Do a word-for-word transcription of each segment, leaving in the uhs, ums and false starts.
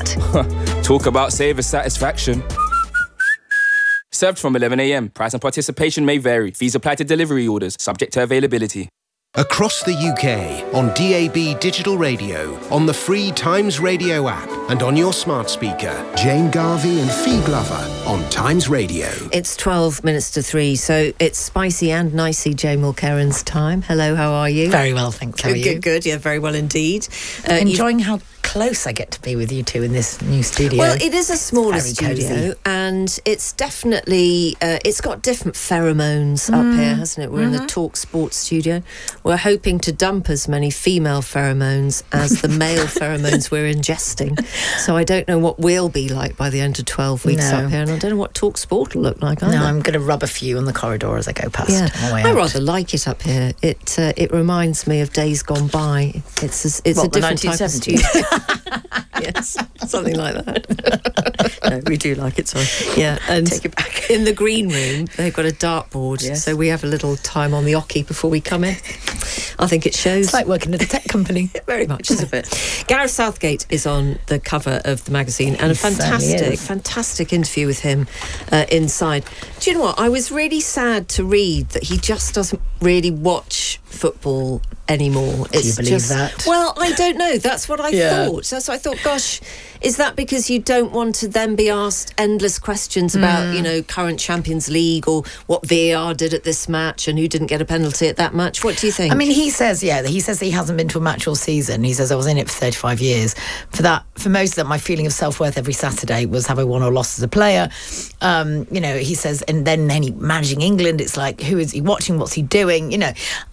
that. Talk about saver satisfaction. Served from eleven a.m. Price and participation may vary. Fees apply to delivery orders, subject to availability. Across the U K, on D A B digital radio, on the free Times Radio app, and on your smart speaker. Jane Garvey and Fee Glover on Times Radio. It's twelve minutes to three, so it's spicy and nicey Jane Mulkerrin's time. Hello, how are you? Very well, thanks. How are good, you? Good, good. Yeah, very well indeed. Uh, Enjoying how close I get to be with you two in this new studio. Well, it is a smaller Very studio, cosy. and it's definitely uh, it's got different pheromones Mm. up here, hasn't it? We're Mm-hmm. in the Talk Sports studio. We're hoping to dump as many female pheromones as the male pheromones we're ingesting. So I don't know what we'll be like by the end of twelve weeks No. up here, and I don't know what Talk Sport will look like either. No, I'm going to rub a few on the corridor as I go past. Yeah, on my way I out. rather like it up here. It uh, it reminds me of days gone by. It's a, it's What, a the different type of studio. nineteen seventies? Yes, something like that. No, we do like it, sorry. Yeah, and Take it back. in the green room, they've got a dartboard, Yes. so we have a little time on the oche before we come in. I think it shows. It's like working at a tech company. Very much so. Bit. Gareth Southgate is on the cover of the magazine, and a He certainly fantastic, is. fantastic interview with him uh, inside. Do you know what? I was really sad to read that he just doesn't really watch football anymore. Do you believe just, that? Well, I don't know. That's what I Yeah. thought. That's what I thought. Gosh, is that because you don't want to then be asked endless questions about, you know, current Champions League or what V A R did at this match and who didn't get a penalty at that match? What do you think? I mean, he says, yeah, he says that he hasn't been to a match all season. He says, I was in it for thirty-five years. For that, for most of that, my feeling of self-worth every Saturday was have I won or lost as a player. Um, you know, he says, and then any managing England, it's like, who is he watching? What's he doing? You know,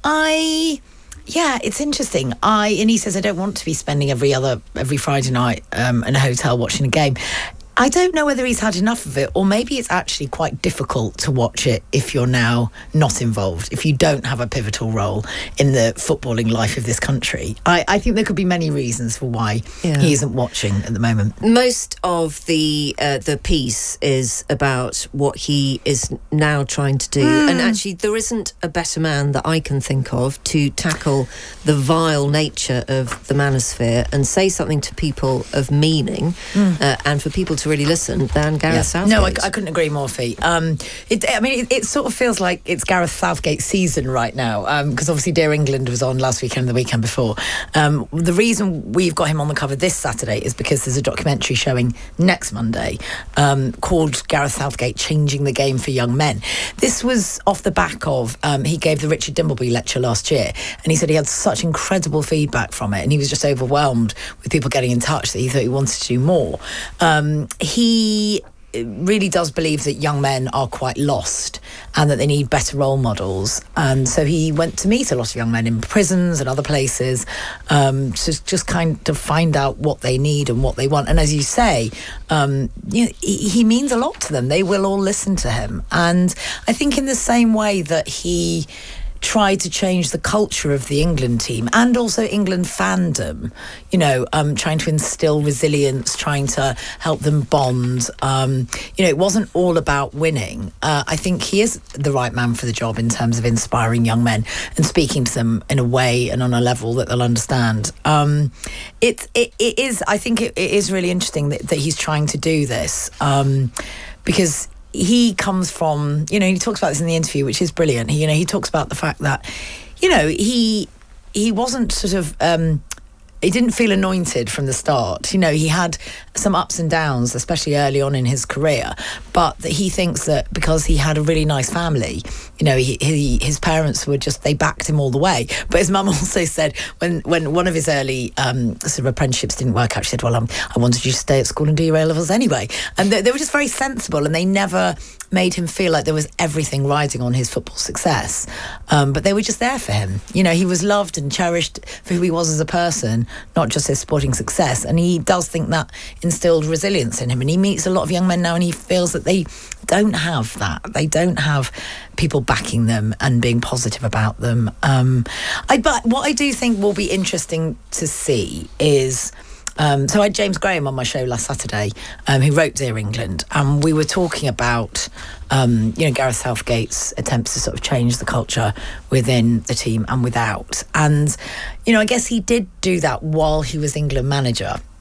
I... Yeah, it's interesting. I and he says I don't want to be spending every other every Friday night um, in a hotel watching a game. I don't know whether he's had enough of it, or maybe it's actually quite difficult to watch it if you're now not involved, if you don't have a pivotal role in the footballing life of this country. I, I think there could be many reasons for why Yeah. he isn't watching at the moment. Most of the uh, the piece is about what he is now trying to do, Mm. and actually there isn't a better man that I can think of to tackle the vile nature of the manosphere and say something to people of meaning Mm. uh, and for people to really listen than Gareth Southgate. No, I, I couldn't agree more, Fee. Um, it, I mean, it, it sort of feels like it's Gareth Southgate's season right now, because obviously Dear England was on last weekend and the weekend before. Um, the reason we've got him on the cover this Saturday is because there's a documentary showing next Monday um, called Gareth Southgate Changing the Game for Young Men. This was off the back of, um, he gave the Richard Dimbleby lecture last year, and he said he had such incredible feedback from it, and he was just overwhelmed with people getting in touch that he thought he wanted to do more. Um, he really does believe that young men are quite lost and that they need better role models, and so he went to meet a lot of young men in prisons and other places um, to just kind of find out what they need and what they want. And as you say, um, you know, he, he means a lot to them. They will all listen to him, and I think in the same way that he tried to change the culture of the England team and also England fandom, you know, um, trying to instill resilience, trying to help them bond. Um, you know, it wasn't all about winning. Uh, I think he is the right man for the job in terms of inspiring young men and speaking to them in a way and on a level that they'll understand. Um, it, it, it is, I think it, it is really interesting that, that he's trying to do this um, because he comes from, you know, he talks about this in the interview, which is brilliant. He, you know, he talks about the fact that, you know, he he wasn't sort of, um, he didn't feel anointed from the start. You know, he had some ups and downs, especially early on in his career, but that he thinks that because he had a really nice family, you know, he, he his parents were just, they backed him all the way. But his mum also said when, when one of his early um, sort of apprenticeships didn't work out, she said, well, um, I wanted you to stay at school and do your A-levels anyway. And they, they were just very sensible, and they never made him feel like there was everything riding on his football success. Um, but they were just there for him. You know, he was loved and cherished for who he was as a person, not just his sporting success. And he does think that instilled resilience in him. And he meets a lot of young men now and he feels that they don't have that. They don't have people backing them and being positive about them. Um, I, but what I do think will be interesting to see is... Um, so I had James Graham on my show last Saturday, um, who wrote Dear England, and we were talking about, um, you know, Gareth Southgate's attempts to sort of change the culture within the team and without. And, you know, I guess he did do that while he was England manager.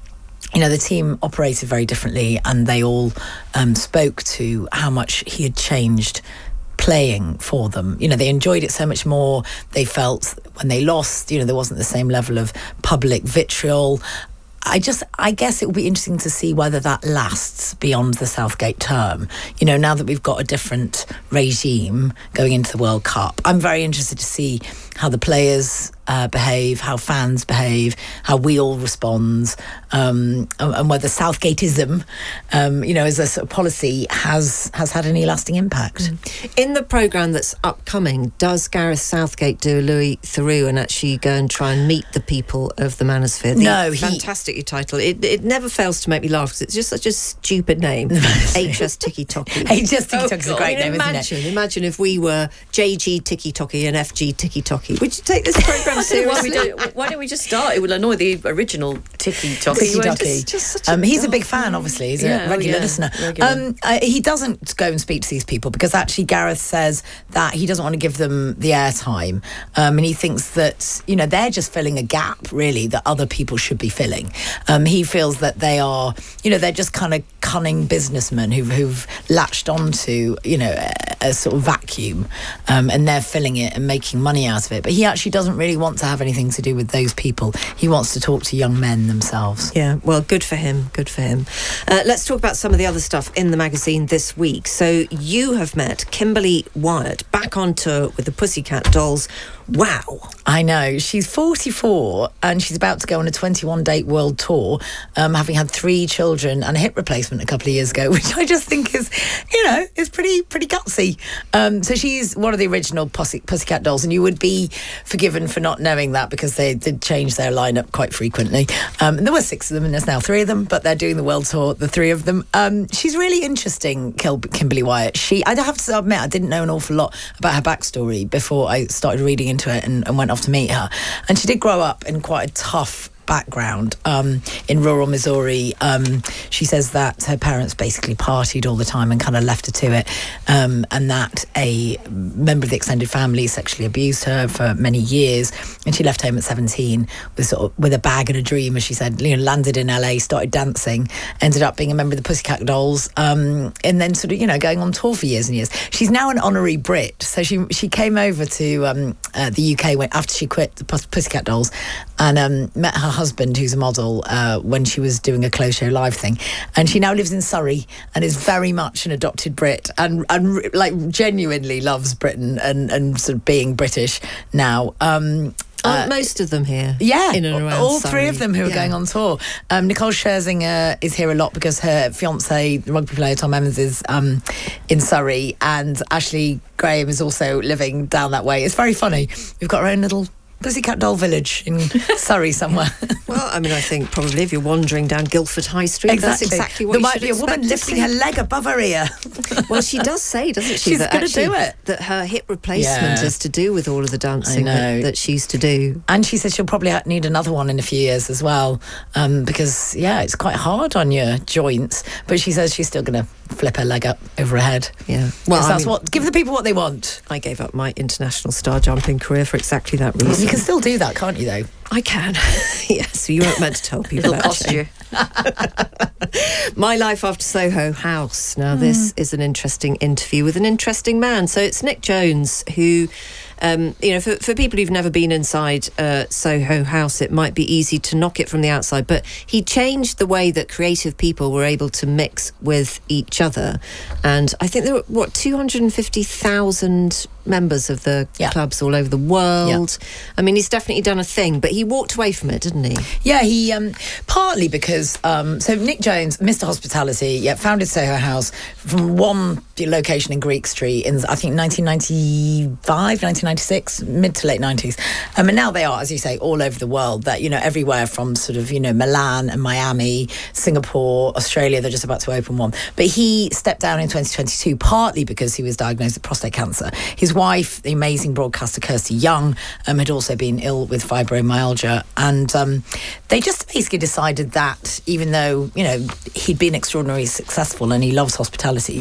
you know, the team operated very differently, and they all um, spoke to how much he had changed playing for them. You know, they enjoyed it so much more. They felt when they lost, you know, there wasn't the same level of public vitriol. I just, I guess it will be interesting to see whether that lasts beyond the Southgate term. You know, now that we've got a different regime going into the World Cup, I'm very interested to see how the players uh, behave, how fans behave, how we all respond, um, and, and whether Southgateism, um, you know, as a sort of policy has has had any lasting impact. In the programme that's upcoming, does Gareth Southgate do a Louis Theroux and actually go and try and meet the people of the Manosphere? The No, he- fantastic title. It, it never fails to make me laugh because it's just such a stupid name. H S Tiki Toki. H S Tiki Toki is a great name, imagine, isn't it? Imagine if we were J G Tiki Toki and F G Tiki Toki. Would you take this programme Why, seriously? we don't, why don't we just start? It will annoy the original Tiki Toki. Tiki Toki. Um, he's a big fan, obviously. He's Yeah, a oh, regular yeah, listener. regular. Um, uh, he doesn't go and speak to these people because actually Gareth says that he doesn't want to give them the airtime, um, and he thinks that, you know, they're just filling a gap really that other people should be filling. Um, he feels that they are, you know, they're just kind of cunning businessmen who've, who've latched onto, you know, a, a sort of vacuum, um, and they're filling it and making money out of it. But he actually doesn't really want to have anything to do with those people. He wants to talk to young men themselves. Yeah, well, good for him. Good for him. Uh, let's talk about some of the other stuff in the magazine this week. So you have met Kimberly Wyatt back on tour with the Pussycat Dolls. Wow. I know. She's forty-four and she's about to go on a twenty-one date world tour, um, having had three children and a hip replacement a couple of years ago, which I just think is, you know, is pretty pretty gutsy. Um, so she's one of the original Pussy, Pussycat Dolls, and you would be forgiven for not knowing that because they did change their lineup quite frequently. Um, and there were six of them and there's now three of them, but they're doing the world tour, the three of them. Um, she's really interesting, Kil- Kimberly Wyatt. She, I have to admit, I didn't know an awful lot about her backstory before I started reading into it and, and went off to meet her. And she did grow up in quite a tough background um, in rural Missouri. Um, she says that her parents basically partied all the time and kind of left her to it, um, and that a member of the extended family sexually abused her for many years, and she left home at seventeen with sort of with a bag and a dream, as she said. You know, landed in L A, started dancing, ended up being a member of the Pussycat Dolls, um, and then sort of, you know, going on tour for years and years. She's now an honorary Brit, so she she came over to um, uh, the U K when, after she quit the Pus- Pussycat Dolls, and um, met her husband, who's a model, uh, when she was doing a close show live thing, and she now lives in Surrey and is very much an adopted Brit, and and like genuinely loves Britain and and sort of being British now. Um, Aren't uh, most of them here? Yeah, in and around all Surrey. three of them who are Yeah. going on tour. Um, Nicole Scherzinger is here a lot because her fiancé, the rugby player Tom Emmons, is um, in Surrey, and Ashley Graham is also living down that way. It's very funny. We've got our own little Pussycat Doll village in Surrey somewhere. Well, I mean, I think probably if you're wandering down Guildford High Street, that's exactly what there you might should be a woman expect to lifting her see. leg above her ear. Well, she does say, doesn't she? She's that gonna actually- do it. That her hip replacement Yeah. is to do with all of the dancing I know. that, that she used to do. And she says she'll probably ha- need another one in a few years as well, um, because, yeah, it's quite hard on your joints. But she says she's still going to flip her leg up over her head. Yeah. Well, Well, I that's mean- what give the people what they want. I gave up my international star jumping career for exactly that reason. You can still do that, can't you? Though I can. Yes, you weren't meant to tell people. It'll cost actually. you. My Life After Soho House. Now, this is an interesting interview with an interesting man. So it's Nick Jones who, um, you know, for, for people who've never been inside uh, Soho House, it might be easy to knock it from the outside. But he changed the way that creative people were able to mix with each other. And I think there were, what, two hundred fifty thousand members of the Yeah. clubs all over the world. I mean, he's definitely done a thing, but he walked away from it, didn't he? Yeah, he um, partly because um, so Nick Jones, Mister Hospitality, yeah, founded Soho House from one location in Greek Street in I think nineteen ninety-five, nineteen ninety-six, mid to late nineties, um, and now they are, as you say, all over the world. That you know, everywhere from sort of you know Milan and Miami, Singapore, Australia. They're just about to open one, but he stepped down in twenty twenty-two partly because he was diagnosed with prostate cancer. His wife, the amazing broadcaster Kirsty Young, um, had also been ill with fibromyalgia, and um, they just basically decided that even though you know he'd been extraordinarily successful and he loves hospitality,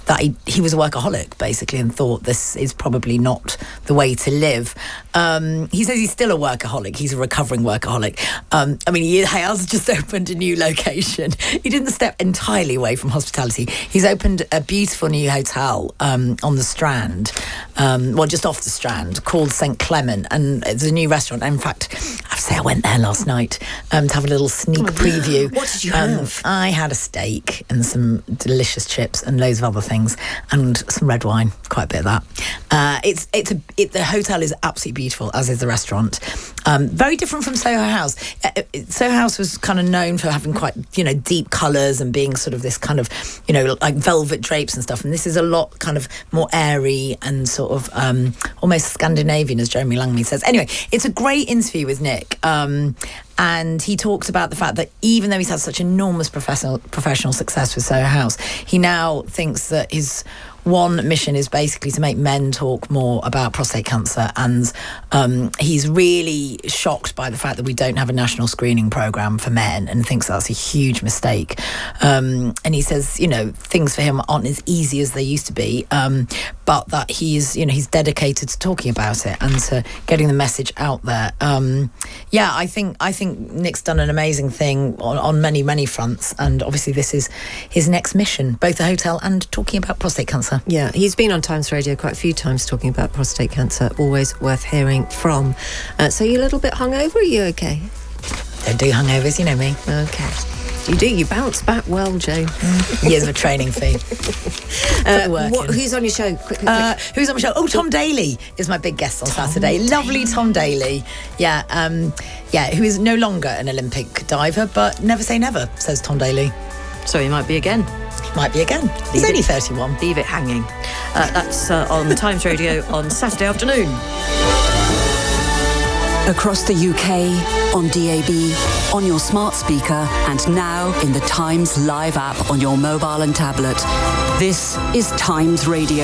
that he, he was a workaholic, basically, and thought this is probably not the way to live. Um, he says he's still a workaholic. He's a recovering workaholic. Um, I mean, he has just opened a new location. He didn't step entirely away from hospitality. He's opened a beautiful new hotel um, on the Strand, um, well, just off the Strand, called Saint Clement, and it's a new restaurant. In fact, I have to say I went there last night um, to have a little sneak preview. What did you um, have? I had a steak and some delicious chips and loads of other things, and some red wine, quite a bit of that. Uh, it's it's a it, the hotel is absolutely beautiful, as is the restaurant. Um, very different from Soho House. Uh, it, Soho House was kind of known for having quite, you know, deep colours and being sort of this kind of, you know, like velvet drapes and stuff. And this is a lot kind of more airy and sort of um, almost Scandinavian, as Jeremy Langley says. Anyway, it's a great interview with Nick. Um, And he talked about the fact that even though he's had such enormous professional professional success with Soho House, he now thinks that his one mission is basically to make men talk more about prostate cancer. And um, he's really shocked by the fact that we don't have a national screening programme for men, and thinks that's a huge mistake. Um, and he says, you know, things for him aren't as easy as they used to be, um, but that he's, you know, he's dedicated to talking about it and to getting the message out there. Um, yeah, I think I think Nick's done an amazing thing on, on many, many fronts. And obviously this is his next mission, both the hotel and talking about prostate cancer. Yeah, he's been on Times Radio quite a few times talking about prostate cancer. Always worth hearing from. Uh, so you're a little bit hungover? Are you okay? Don't do hangovers, you know me. Okay. You do. You bounce back well, Joe. Years of a training fee. Uh, what, who's on your show? Quick, quick, quick. Uh, who's on my show? Oh, Tom Daly is my big guest on Tom Saturday. Daly. Lovely Tom Daly. Yeah, um, yeah, who is no longer an Olympic diver, but never say never, says Tom Daly. So he might be again. Might be again. He's Leave only it- thirty-one. Leave it hanging. Uh, that's uh, on Times Radio on Saturday afternoon. Across the U K, on D A B, on your smart speaker, and now in the Times Live app on your mobile and tablet. This is Times Radio.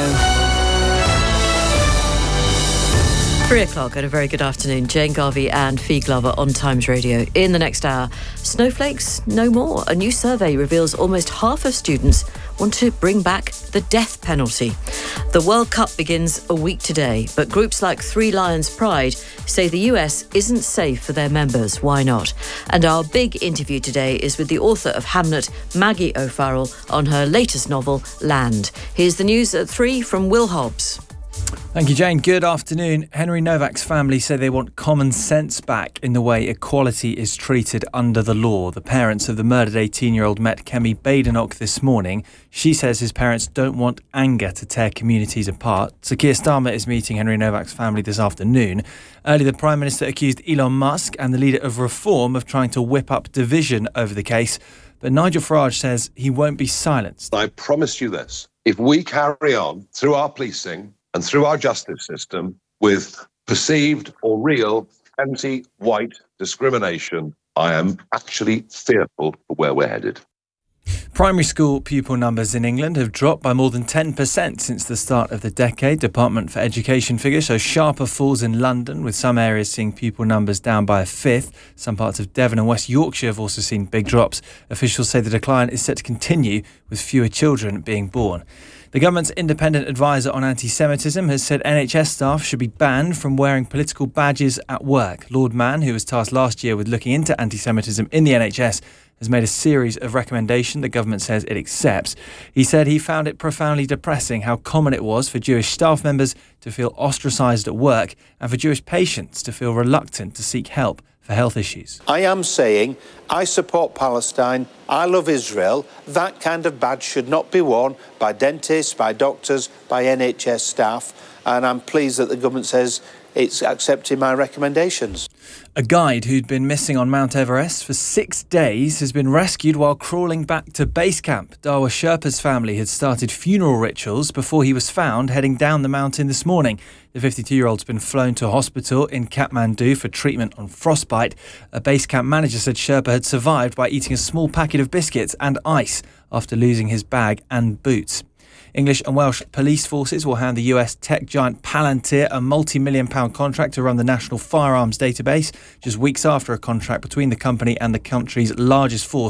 Three o'clock and a very good afternoon. Jane Garvey and Fee Glover on Times Radio. In the next hour, snowflakes no more. A new survey reveals almost half of students want to bring back the death penalty. The World Cup begins a week today, but groups like Three Lions Pride say the U S isn't safe for their members. Why not? And our big interview today is with the author of Hamnet, Maggie O'Farrell, on her latest novel, Land. Here's the news at three from Will Hobbs. Thank you, Jane. Good afternoon. Henry Novak's family say they want common sense back in the way equality is treated under the law. The parents of the murdered eighteen-year-old met Kemi Badenoch this morning. She says his parents don't want anger to tear communities apart. Sir Keir Starmer is meeting Henry Novak's family this afternoon. Earlier, the Prime Minister accused Elon Musk and the leader of Reform of trying to whip up division over the case. But Nigel Farage says he won't be silenced. I promise you this. If we carry on through our policing and through our justice system with perceived or real anti-white discrimination, I am actually fearful for where we're headed. Primary school pupil numbers in England have dropped by more than ten percent since the start of the decade. Department for Education figures show sharper falls in London, with some areas seeing pupil numbers down by a fifth. Some parts of Devon and West Yorkshire have also seen big drops. Officials say the decline is set to continue, with fewer children being born. The government's independent advisor on anti-Semitism has said N H S staff should be banned from wearing political badges at work. Lord Mann, who was tasked last year with looking into anti-Semitism in the N H S, has made a series of recommendations the government says it accepts. He said he found it profoundly depressing how common it was for Jewish staff members to feel ostracised at work and for Jewish patients to feel reluctant to seek help for health issues. I am saying I support Palestine, I love Israel. That kind of badge should not be worn by dentists, by doctors, by N H S staff, and I'm pleased that the government says it's accepting my recommendations. A guide who'd been missing on Mount Everest for six days has been rescued while crawling back to base camp. Dawa Sherpa's family had started funeral rituals before he was found heading down the mountain this morning. The fifty-two-year-old's been flown to a hospital in Kathmandu for treatment on frostbite. A base camp manager said Sherpa had survived by eating a small packet of biscuits and ice after losing his bag and boots. English and Welsh police forces will hand the U S tech giant Palantir a multi-million pound contract to run the national firearms database, just weeks after a contract between the company and the country's largest force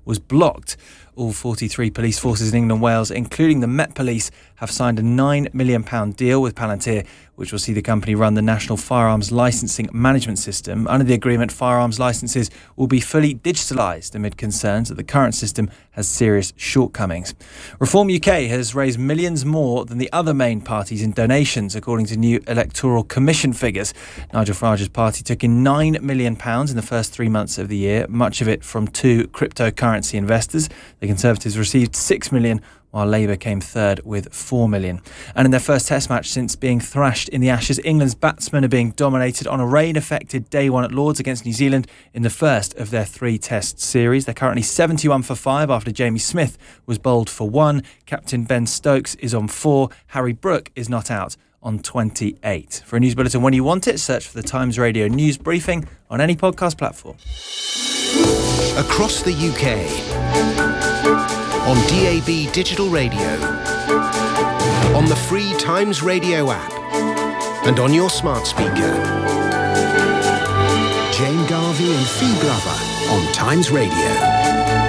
was blocked. All forty-three police forces in England and Wales, including the Met Police, have signed a nine million pounds deal with Palantir, which will see the company run the National Firearms Licensing Management System. Under the agreement, firearms licences will be fully digitalised amid concerns that the current system has serious shortcomings. Reform U K has raised millions more than the other main parties in donations, according to new Electoral Commission figures. Nigel Farage's party took in nine million pounds in the first three months of the year, much of it from two cryptocurrency investors. The Conservatives received six million pounds, while Labour came third with four million pounds. And in their first Test match since being thrashed in the Ashes, England's batsmen are being dominated on a rain-affected day one at Lords against New Zealand in the first of their three Test series. They're currently seventy-one for five after Jamie Smith was bowled for one. Captain Ben Stokes is on four. Harry Brook is not out on twenty-eight. For a news bulletin when you want it, search for the Times Radio News Briefing on any podcast platform. Across the U K, on D A B Digital Radio, on the free Times Radio app, and on your smart speaker. Jane Garvey and Fee Glover on Times Radio.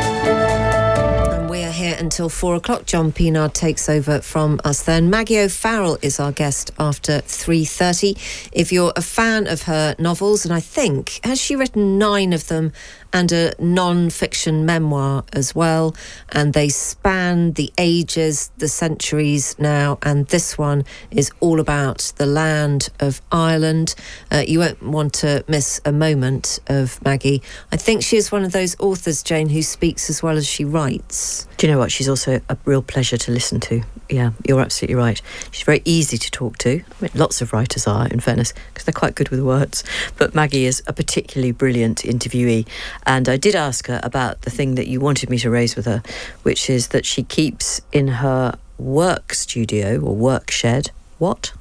Here until four o'clock. John Pienaar takes over from us then. Maggie O'Farrell is our guest after three thirty. If you're a fan of her novels, and I think, has she written nine of them and a non-fiction memoir as well, and they span the ages, the centuries now, and this one is all about the land of Ireland. Uh, you won't want to miss a moment of Maggie. I think she is one of those authors, Jane, who speaks as well as she writes. Do you know what? She's also a real pleasure to listen to. Yeah, you're absolutely right. She's very easy to talk to. I mean, lots of writers are, in fairness, because they're quite good with words. But Maggie is a particularly brilliant interviewee. And I did ask her about the thing that you wanted me to raise with her, which is that she keeps in her work studio or work shed, what?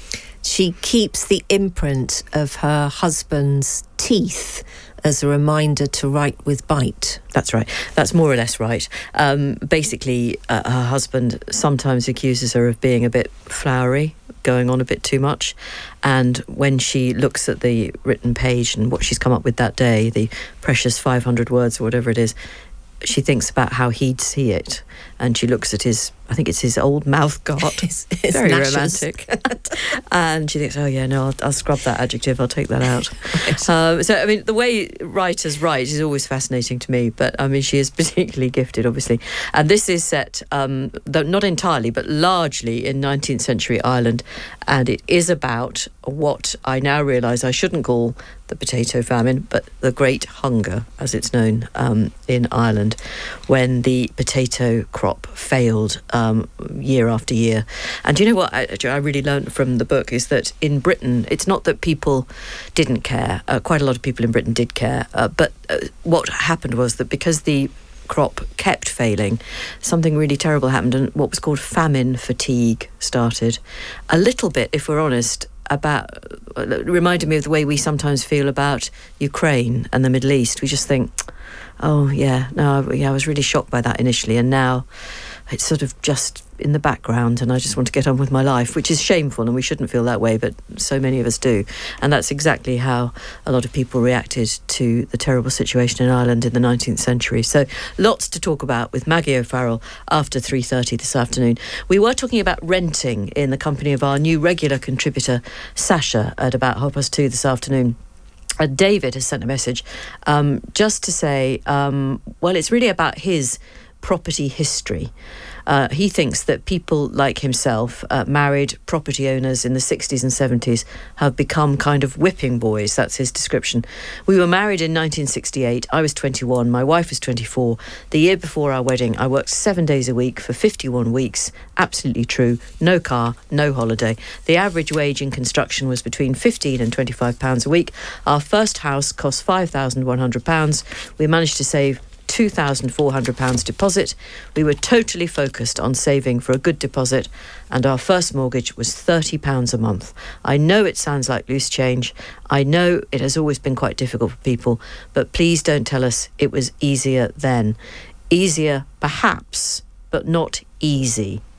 She keeps the imprint of her husband's teeth as a reminder to write with bite. That's right. That's more or less right. Um, basically, uh, her husband sometimes accuses her of being a bit flowery, going on a bit too much. And when she looks at the written page and what she's come up with that day, the precious five hundred words or whatever it is, she thinks about how he'd see it. And she looks at his, I think it's his old mouth guard. His, his Very gnashes. Romantic. And she thinks, oh yeah, no, I'll, I'll scrub that adjective, I'll take that out. Right. Um, so, I mean, the way writers write is always fascinating to me, but I mean, she is particularly gifted, obviously. And this is set, um, though not entirely, but largely in nineteenth century Ireland. And it is about what I now realise I shouldn't call the potato famine, but the Great Hunger, as it's known um, in Ireland, when the potato crop failed um, year after year. And do you know what I, I really learned from the book is that in Britain, it's not that people didn't care. Uh, quite a lot of people in Britain did care. Uh, but uh, what happened was that because the crop kept failing, something really terrible happened, and what was called famine fatigue started. A little bit, if we're honest, about uh, reminded me of the way we sometimes feel about Ukraine and the Middle East. We just think, oh yeah, no, yeah, I was really shocked by that initially, and now it's sort of just in the background and I just want to get on with my life, which is shameful, and we shouldn't feel that way, but so many of us do. And that's exactly how a lot of people reacted to the terrible situation in Ireland in the nineteenth century. So lots to talk about with Maggie O'Farrell after three thirty this afternoon. We were talking about renting in the company of our new regular contributor, Sasha, at about half past two this afternoon. Uh, David has sent a message um, just to say, um, well, it's really about his property history. Uh, he thinks that people like himself, uh, married property owners in the sixties and seventies, have become kind of whipping boys. That's his description. We were married in nineteen sixty-eight. I was twenty-one. My wife was twenty-four. The year before our wedding, I worked seven days a week for fifty-one weeks. Absolutely true. No car, no holiday. The average wage in construction was between fifteen and twenty-five pounds a week. Our first house cost five thousand one hundred pounds. We managed to save two thousand four hundred pounds deposit. We were totally focused on saving for a good deposit, and our first mortgage was thirty pounds a month. I know it sounds like loose change. I know it has always been quite difficult for people, but please don't tell us it was easier then. Easier, perhaps, but not easy.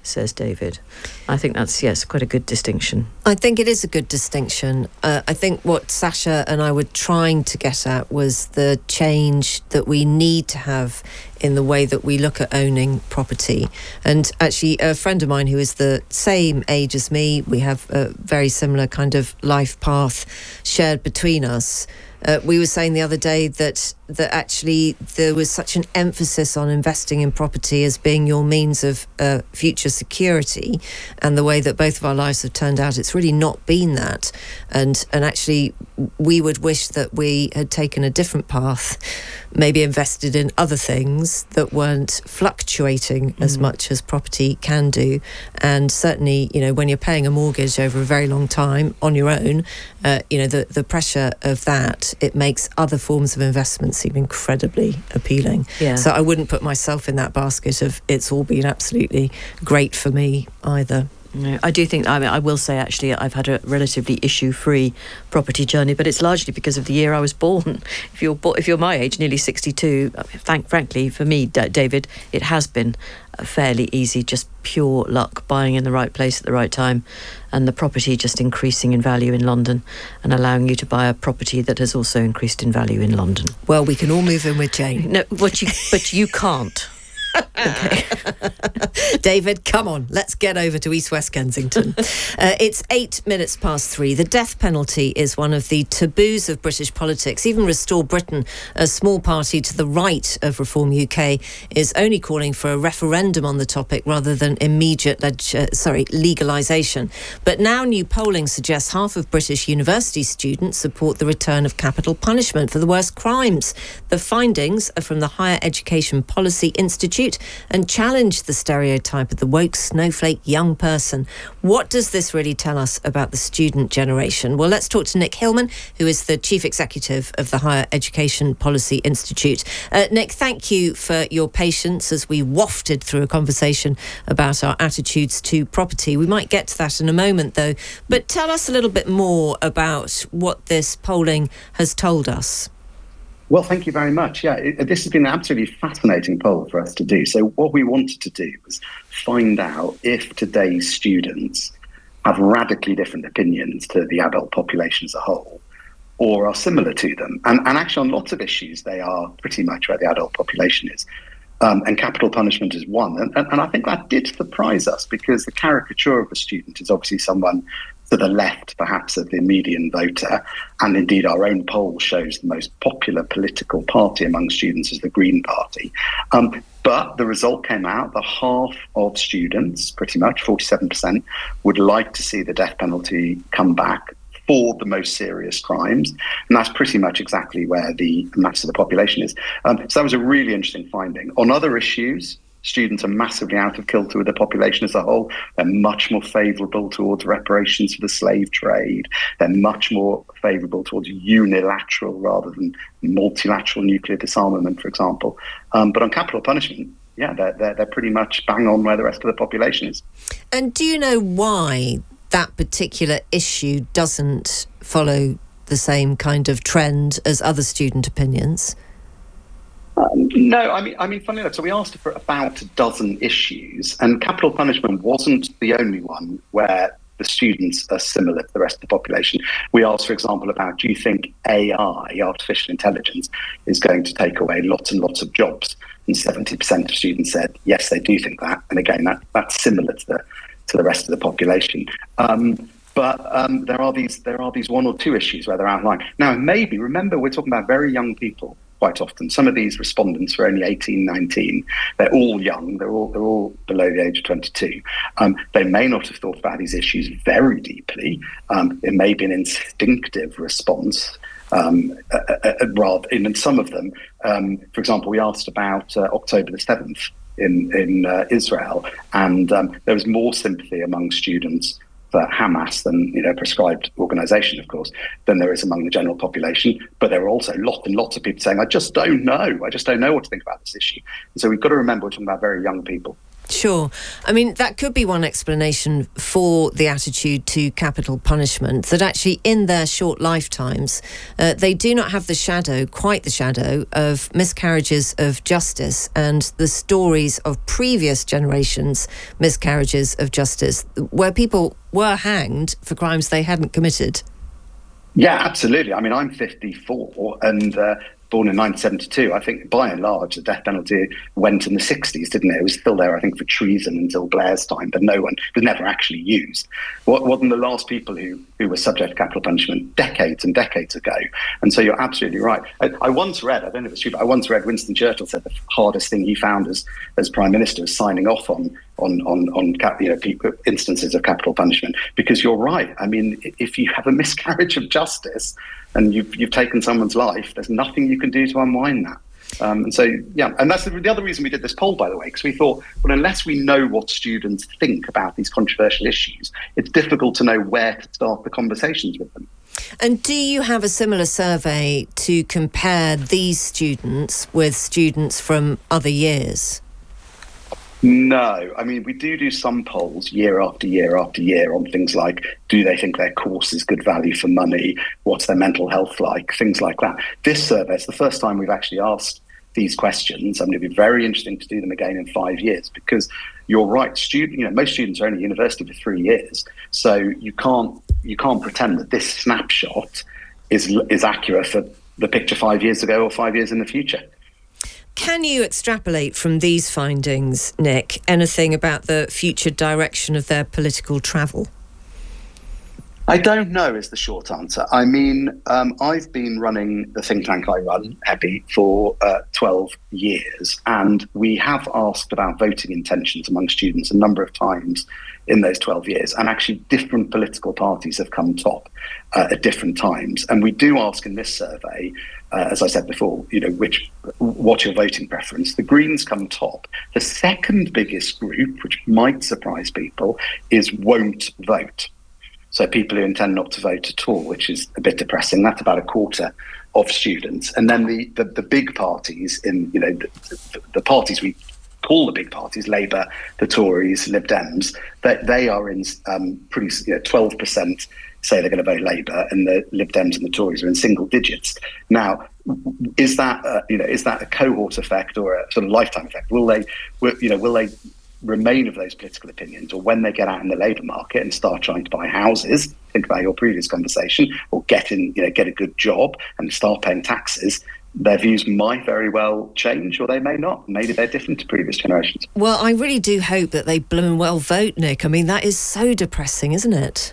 says David. I think that's, yes, quite a good distinction. I think it is a good distinction. Uh, I think what Sasha and I were trying to get at was the change that we need to have in the way that we look at owning property. And actually, a friend of mine who is the same age as me, we have a very similar kind of life path shared between us. Uh, we were saying the other day that that actually there was such an emphasis on investing in property as being your means of uh, future security, and the way that both of our lives have turned out, it's really not been that. And and actually, we would wish that we had taken a different path, maybe invested in other things that weren't fluctuating mm. as much as property can do. And certainly, you know, when you're paying a mortgage over a very long time on your own, uh, you know, the, the pressure of that, it makes other forms of investment seem incredibly appealing. Yeah. So I wouldn't put myself in that basket of it's all been absolutely great for me either. No, I do think, I mean, I will say actually I've had a relatively issue-free property journey, but it's largely because of the year I was born. If you're bo- if you're my age, nearly sixty-two, thank, frankly, for me, D- David, it has been fairly easy, just pure luck, buying in the right place at the right time, and the property just increasing in value in London and allowing you to buy a property that has also increased in value in London. Well, we can all move in with Jane. No, but you, but you can't. Okay. David, come on, let's get over to East West Kensington. Uh, it's eight minutes past three. The death penalty is one of the taboos of British politics. Even Restore Britain, a small party to the right of Reform U K, is only calling for a referendum on the topic rather than immediate leg- uh, sorry, legalisation. But now new polling suggests half of British university students support the return of capital punishment for the worst crimes. The findings are from the Higher Education Policy Institute and challenge the stereotype of the woke snowflake young person. What does this really tell us about the student generation? Well, let's talk to Nick Hillman, who is the Chief Executive of the Higher Education Policy Institute. Uh, Nick, thank you for your patience as we wafted through a conversation about our attitudes to property. We might get to that in a moment, though. But tell us a little bit more about what this polling has told us. Well, thank you very much. Yeah, it, this has been an absolutely fascinating poll for us to do. So what we wanted to do was find out if today's students have radically different opinions to the adult population as a whole, or are similar to them. And, and actually, on lots of issues, they are pretty much where the adult population is. Um, and capital punishment is one. And, and, and I think that did surprise us, because the caricature of a student is obviously someone to the left, perhaps, of the median voter. And indeed, our own poll shows the most popular political party among students is the Green Party. Um, but the result came out that half of students, pretty much forty-seven percent, would like to see the death penalty come back for the most serious crimes. And that's pretty much exactly where the mass of the population is. Um, so that was a really interesting finding. On other issues, students are massively out of kilter with the population as a whole. They're much more favourable towards reparations for the slave trade. They're much more favourable towards unilateral rather than multilateral nuclear disarmament, for example. Um, but on capital punishment, yeah, they're, they're, they're pretty much bang on where the rest of the population is. And do you know why that particular issue doesn't follow the same kind of trend as other student opinions? Um, no, I mean, I mean, funny enough, so we asked for about a dozen issues, and capital punishment wasn't the only one where the students are similar to the rest of the population. We asked, for example, about, do you think A I, artificial intelligence, is going to take away lots and lots of jobs? And seventy percent of students said, yes, they do think that. And again, that that's similar to the to the rest of the population. Um, But um, there are these there are these one or two issues where they're outlined. Now, maybe, remember, we're talking about very young people quite often. Some of these respondents are only eighteen, nineteen. They're all young. They're all they're all below the age of twenty-two. Um, they may not have thought about these issues very deeply. Um, it may be an instinctive response. Um, uh, uh, uh, rather, in, in some of them, um, for example, we asked about uh, October the seventh in in uh, Israel, and um, there was more sympathy among students for Hamas than, you know, prescribed organisation, of course, than there is among the general population. But there are also lots and lots of people saying, I just don't know. I just don't know what to think about this issue. And so we've got to remember we're talking about very young people. Sure. Sure. I mean, that could be one explanation for the attitude to capital punishment, that actually in their short lifetimes, uh, they do not have the shadow, quite the shadow, of miscarriages of justice and the stories of previous generations' miscarriages of justice, where people were hanged for crimes they hadn't committed. Yeah, absolutely. I mean, I'm fifty-four and uh, born in nineteen seventy-two. I think by and large the death penalty went in the sixties, didn't it? It was still there, I think, for treason until Blair's time, but no one, it was never actually used. What wasn't the last people who, who were subject to capital punishment decades and decades ago? And so you're absolutely right. I, I once read, I don't know if it's true, but I once read Winston Churchill said the hardest thing he found as, as Prime Minister was signing off on on on, on you know, people, instances of capital punishment. Because you're right. I mean, if you have a miscarriage of justice and you've, you've taken someone's life, there's nothing you can do to unwind that. Um, and so, yeah, and that's the, the other reason we did this poll, by the way, because we thought, well, unless we know what students think about these controversial issues, it's difficult to know where to start the conversations with them. And do you have a similar survey to compare these students with students from other years? No, I mean, we do do some polls year after year after year on things like, do they think their course is good value for money? What's their mental health like? Things like that. This survey, it's the first time we've actually asked these questions. I mean, it'd be very interesting to do them again in five years because you're right, student, you know, most students are only at university for three years. So you can't you can't pretend that this snapshot is is accurate for the picture five years ago or five years in the future. Can you extrapolate from these findings, Nick, anything about the future direction of their political travel? I don't know is the short answer. I mean, um, I've been running the think tank I run, E B I, for uh, twelve years, and we have asked about voting intentions among students a number of times in those twelve years, and actually different political parties have come top uh, at different times. And we do ask in this survey, uh, as I said before, you know, which what's your voting preference? The Greens come top. The second biggest group, which might surprise people, is won't vote. So people who intend not to vote at all, which is a bit depressing. That's about a quarter of students. And then the, the, the big parties in, you know, the, the, the parties we call the big parties, Labour, the Tories, Lib Dems, they, they are in um, pretty, you know, twelve percent say they're going to vote Labour, and the Lib Dems and the Tories are in single digits. Now, is that, uh, you know, is that a cohort effect or a sort of lifetime effect? Will they, will, you know, will they remain of those political opinions, or when they get out in the labour market and start trying to buy houses, think about your previous conversation, or get in, you know, get a good job and start paying taxes, their views might very well change, or they may not. Maybe they're different to previous generations. Well, I really do hope that they blooming well vote, Nick. I mean, that is so depressing, isn't it?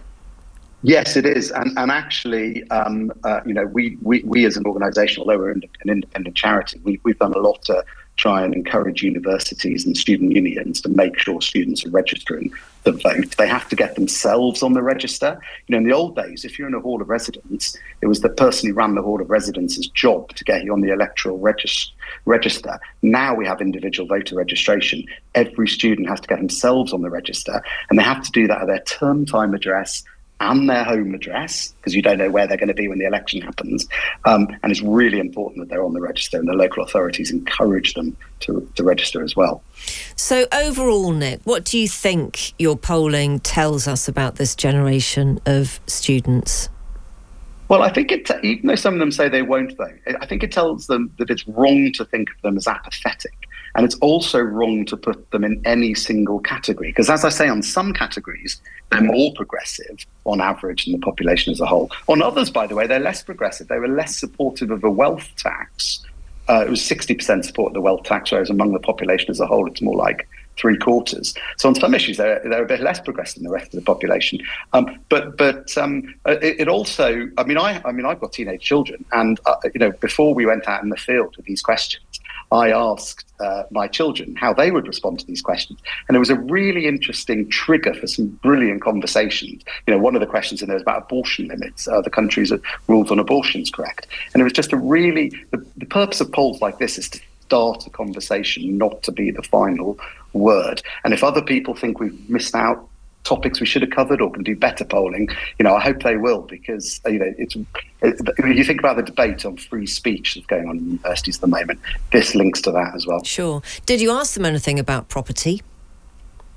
Yes, it is. And and actually, um, uh, you know, we, we, we as an organisation, although we're an independent charity, we, we've done a lot to try and encourage universities and student unions to make sure students are registering to vote. They have to get themselves on the register. You know, in the old days, if you're in a hall of residence, it was the person who ran the hall of residence's job to get you on the electoral regis- register. Now we have individual voter registration. Every student has to get themselves on the register, and they have to do that at their term time address and their home address, because you don't know where they're going to be when the election happens. Um, and it's really important that they're on the register, and the local authorities encourage them to, to register as well. So overall, Nick, what do you think your polling tells us about this generation of students? Well, I think it, even though some of them say they won't vote, I think it tells them that it's wrong to think of them as apathetic. And it's also wrong to put them in any single category. Because as I say, on some categories, they're more progressive on average than the population as a whole. On others, by the way, they're less progressive. They were less supportive of a wealth tax. Uh, it was sixty percent support of the wealth tax, whereas among the population as a whole, it's more like three quarters. So on some issues, they're, they're a bit less progressive than the rest of the population. Um, but but um, it, it also, I mean, I, I mean, I've got teenage children, and uh, you know, before we went out in the field with these questions, I asked uh, my children how they would respond to these questions. And it was a really interesting trigger for some brilliant conversations. You know, one of the questions in there was about abortion limits, uh, the country's rules on abortions, correct? And it was just a really, the, the purpose of polls like this is to start a conversation, not to be the final word. And if other people think we've missed out topics we should have covered or can do better polling, you know, I hope they will, because, you know, it's it, you think about the debate on free speech that's going on in universities at the moment, this links to that as well. Sure. Did you ask them anything about property?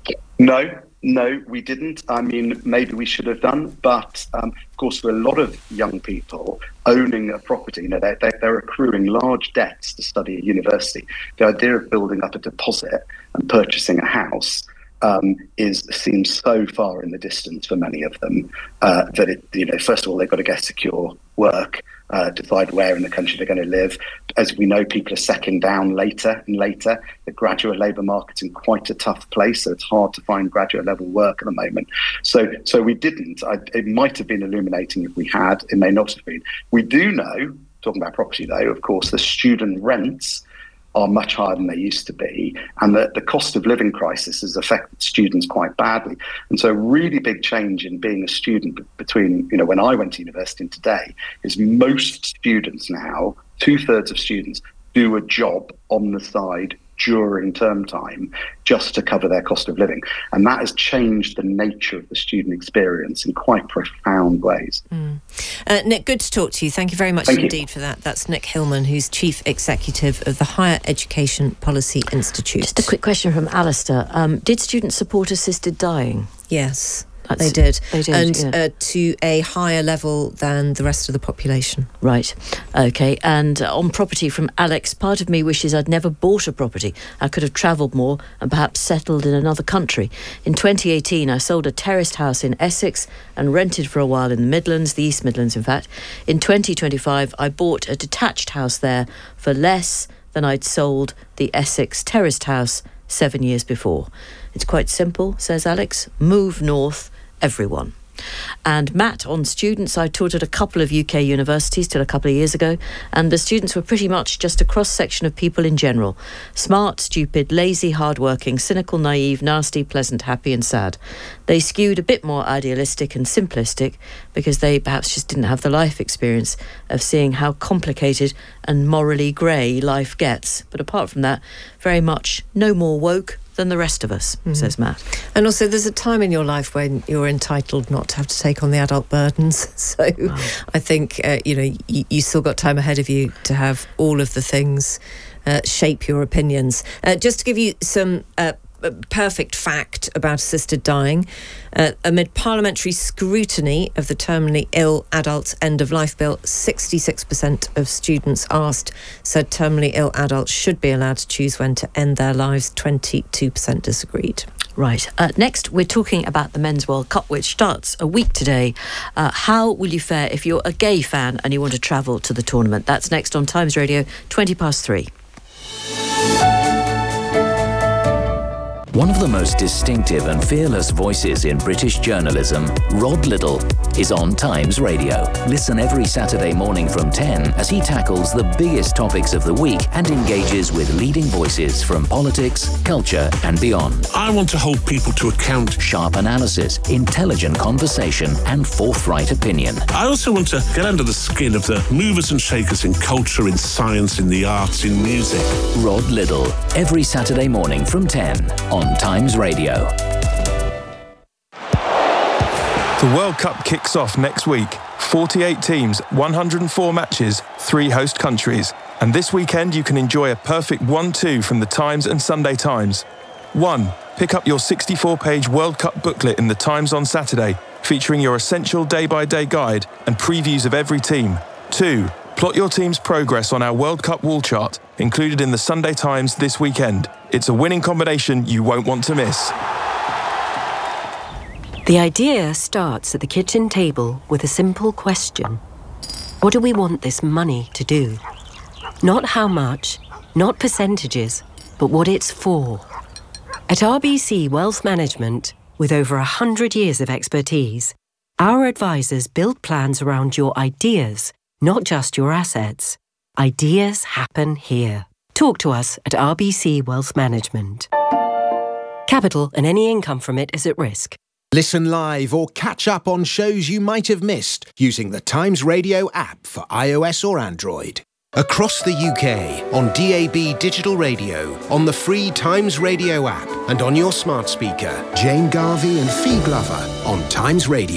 No, no, we didn't. I mean, maybe we should have done, but um, of course, for a lot of young people owning a property, you know, they're, they're, they're accruing large debts to study at university. The idea of building up a deposit and purchasing a house um, is seems so far in the distance for many of them uh, that it, you know, first of all, they've got to get secure work. Uh, decide where in the country they're going to live. As we know, people are settling down later and later. The graduate labour market's in quite a tough place, so it's hard to find graduate level work at the moment. So so we didn't. I, it might have been illuminating if we had. It may not have been. We do know, talking about property though, of course, the student rents are much higher than they used to be, and the, the cost of living crisis has affected students quite badly. And so a really big change in being a student between, you know, when I went to university and today is most students now, two-thirds of students, do a job on the side during term time just to cover their cost of living. And that has changed the nature of the student experience in quite profound ways. Mm. Uh, Nick, good to talk to you. Thank you very much Thank indeed you. for that. That's Nick Hillman, who's Chief Executive of the Higher Education Policy Institute. Just a quick question from Alistair. Um, did students support assisted dying? Yes. That's, They did, they did and yeah. uh, to a higher level than the rest of the population. Right, okay. And uh, on property from Alex, part of me wishes I'd never bought a property. I could have travelled more and perhaps settled in another country. In twenty eighteen, I sold a terraced house in Essex and rented for a while in the Midlands, the East Midlands in fact. In twenty twenty-five, I bought a detached house there for less than I'd sold the Essex terraced house seven years before. It's quite simple, says Alex. Move north, everyone. And Matt, on students, I taught at a couple of U K universities till a couple of years ago, and the students were pretty much just a cross-section of people in general. Smart, stupid, lazy, hard-working, cynical, naive, nasty, pleasant, happy and sad. They skewed a bit more idealistic and simplistic because they perhaps just didn't have the life experience of seeing how complicated and morally grey life gets. But apart from that, very much no more woke than the rest of us, mm. says Matt. And also there's a time in your life when you're entitled not to have to take on the adult burdens. So oh. I think, uh, you know, you, you still got time ahead of you to have all of the things uh, shape your opinions. Uh, just to give you some uh, perfect fact about assisted dying, uh, amid parliamentary scrutiny of the terminally ill adults end-of-life bill, sixty-six percent of students asked said terminally ill adults should be allowed to choose when to end their lives. twenty-two percent disagreed. Right. Uh, next, we're talking about the Men's World Cup, which starts a week today. Uh, how will you fare if you're a gay fan and you want to travel to the tournament? That's next on Times Radio, twenty past three. One of the most distinctive and fearless voices in British journalism, Rod Liddle, is on Times Radio. Listen every Saturday morning from ten as he tackles the biggest topics of the week and engages with leading voices from politics, culture and beyond. I want to hold people to account. Sharp analysis, intelligent conversation and forthright opinion. I also want to get under the skin of the movers and shakers in culture, in science, in the arts, in music. Rod Liddle, every Saturday morning from ten on Times Radio. The World Cup kicks off next week. forty-eight teams, one hundred four matches, three host countries. And this weekend you can enjoy a perfect one two from the Times and Sunday Times. One, pick up your sixty-four page World Cup booklet in the Times on Saturday, featuring your essential day-by-day guide and previews of every team. Two, plot your team's progress on our World Cup wall chart, included in the Sunday Times this weekend. It's a winning combination you won't want to miss. The idea starts at the kitchen table with a simple question. What do we want this money to do? Not how much, not percentages, but what it's for. At R B C Wealth Management, with over one hundred years of expertise, our advisors build plans around your ideas, not just your assets. Ideas happen here. Talk to us at R B C Wealth Management. Capital and any income from it is at risk. Listen live or catch up on shows you might have missed using the Times Radio app for iOS or Android. Across the U K, on D A B digital radio, on the free Times Radio app, and on your smart speaker. Jane Garvey and Fee Glover on Times Radio.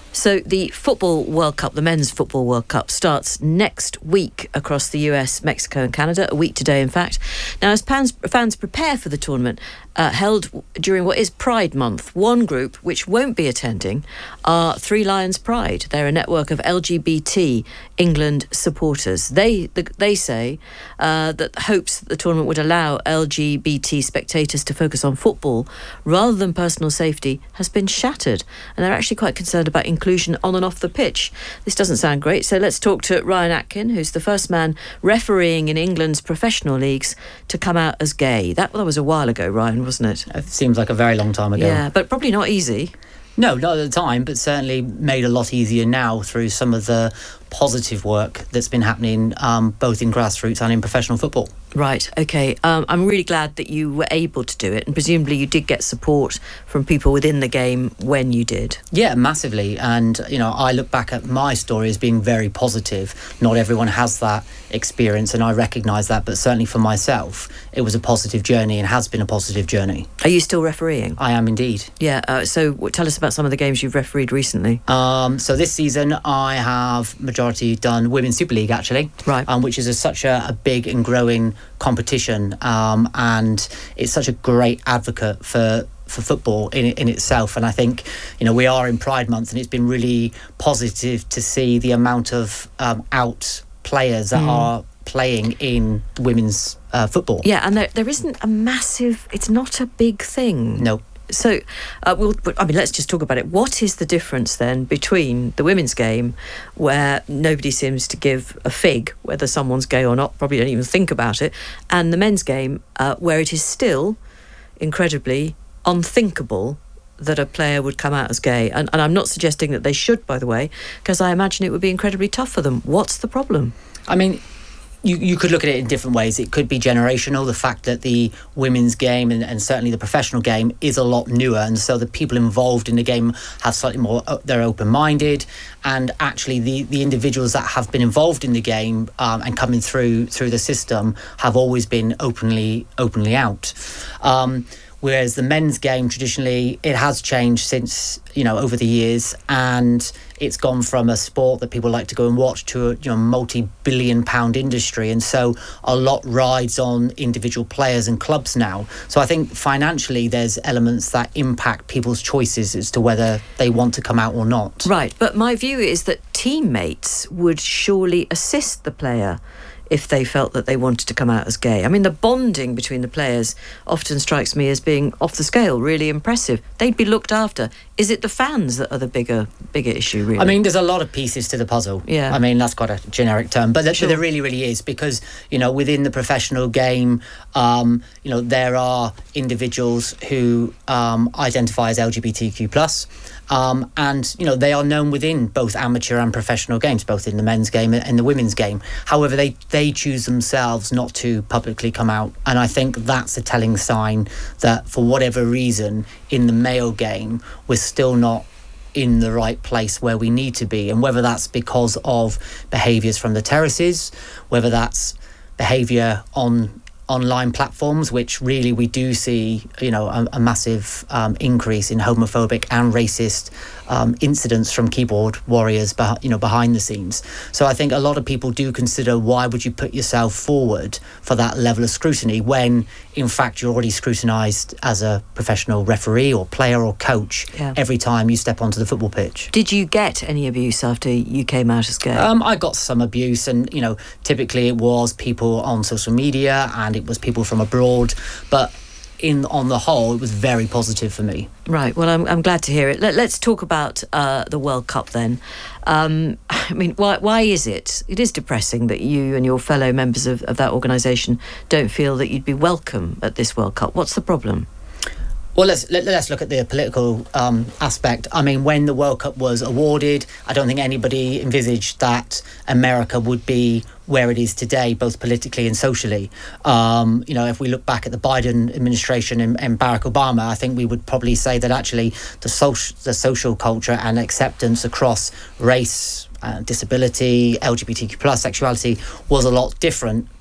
So the Football World Cup, the Men's Football World Cup, starts next week across the U S, Mexico and Canada, a week today, in fact. Now, as fans, fans prepare for the tournament, uh, held during what is Pride Month, one group which won't be attending are Three Lions Pride. They're a network of L G B T England supporters. They they say uh, that hopes that the tournament would allow L G B T spectators to focus on football rather than personal safety has been shattered. And they're actually quite concerned about inclusion on and off the pitch. This doesn't sound great, so let's talk to Ryan Atkin, who's the first man refereeing in England's professional leagues to come out as gay. That, that was a while ago, Ryan, wasn't it? It seems like a very long time ago. Yeah, but probably not easy. No, not at the time, but certainly made a lot easier now through some of the positive work that's been happening um, both in grassroots and in professional football. Right, OK. Um, I'm really glad that you were able to do it, and presumably you did get support from people within the game when you did. Yeah, massively. And, you know, I look back at my story as being very positive. Not everyone has that experience, and I recognise that, but certainly for myself, it was a positive journey and has been a positive journey. Are you still refereeing? I am indeed. Yeah, uh, so tell us about some of the games you've refereed recently. Um, so this season I have majority done Women's Super League, actually, right? Um, which is a, such a, a big and growing competition, um, and it's such a great advocate for for football in in itself. And I think, you know, we are in Pride Month, and it's been really positive to see the amount of um, out players that mm. are playing in women's uh, football. Yeah, and there, there isn't a massive, it's not a big thing. No. So, uh, we'll, I mean, let's just talk about it. What is the difference then between the women's game, where nobody seems to give a fig whether someone's gay or not, probably don't even think about it, and the men's game, uh, where it is still incredibly unthinkable that a player would come out as gay? And, and I'm not suggesting that they should, by the way, because I imagine it would be incredibly tough for them. What's the problem? I mean, You, you could look at it in different ways. It could be generational, the fact that the women's game and, and certainly the professional game is a lot newer, and so the people involved in the game have slightly more, uh, they're open-minded, and actually the, the individuals that have been involved in the game um, and coming through through the system have always been openly openly out. Um, whereas the men's game, traditionally, it has changed since, you know, over the years, and it's gone from a sport that people like to go and watch to a, you know, multi-billion pound industry, and so a lot rides on individual players and clubs now. So I think financially there's elements that impact people's choices as to whether they want to come out or not. Right, but my view is that teammates would surely assist the player if they felt that they wanted to come out as gay. I mean, the bonding between the players often strikes me as being off the scale, really impressive. They'd be looked after. Is it the fans that are the bigger bigger issue, really? I mean, there's a lot of pieces to the puzzle. Yeah. I mean, that's quite a generic term, but, th- Sure. but there really, really is, because, you know, within the professional game, um, you know, there are individuals who um, identify as L G B T Q plus, um, and, you know, they are known within both amateur and professional games, both in the men's game and the women's game. However, they, they choose themselves not to publicly come out, and I think that's a telling sign that for whatever reason in the male game we're still not in the right place where we need to be, and whether that's because of behaviours from the terraces, whether that's behaviour on online platforms, which really we do see, you know, a, a massive um, increase in homophobic and racist um, incidents from keyboard warriors, beh- you know, behind the scenes. So I think a lot of people do consider, why would you put yourself forward for that level of scrutiny when, in fact, you're already scrutinised as a professional referee or player or coach Yeah. every time you step onto the football pitch. Did you get any abuse after you came out as gay? Um, I got some abuse, and, you know, typically it was people on social media and it was people from abroad, but in on the whole, it was very positive for me. Right, well, I'm, I'm glad to hear it. Let, let's talk about uh, the World Cup then. Um, I mean, why, why is it? It is depressing that you and your fellow members of, of that organisation don't feel that you'd be welcome at this World Cup. What's the problem? Well, let's let, let's look at the political um, aspect. I mean, when the World Cup was awarded, I don't think anybody envisaged that America would be where it is today, both politically and socially. Um, you know, if we look back at the Biden administration and, and Barack Obama, I think we would probably say that actually the social the social culture and acceptance across race, uh, disability, L G B T Q plus, sexuality was a lot different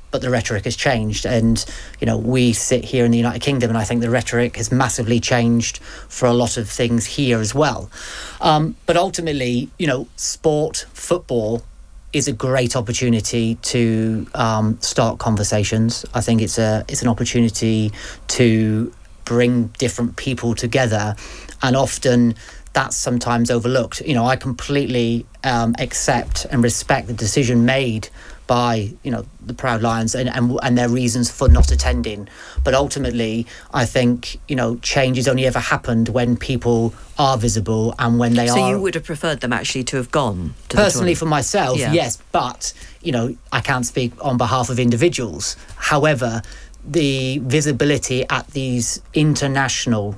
but the rhetoric has changed. And, you know, we sit here in the United Kingdom, and I think the rhetoric has massively changed for a lot of things here as well. Um, but ultimately, you know, sport, football is a great opportunity to um, start conversations. I think it's a it's an opportunity to bring different people together, and often that's sometimes overlooked. You know, I completely um, accept and respect the decision made by, you know, the Proud Lions and, and and their reasons for not attending. But ultimately, I think, you know, change has only ever happened when people are visible and when they so are... So you would have preferred them actually to have gone to Personally, the for myself, yeah. yes. But, you know, I can't speak on behalf of individuals. However, the visibility at these international